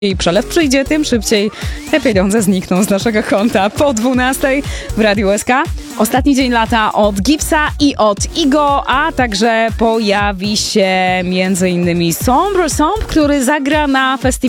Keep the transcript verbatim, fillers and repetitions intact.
I przelew przyjdzie, tym szybciej te pieniądze znikną z naszego konta. Po dwunastej w Radiu S K. Ostatni dzień lata od Gipsa i od Igo, a także pojawi się między innymi Sombre Sombre, który zagra na festiwalu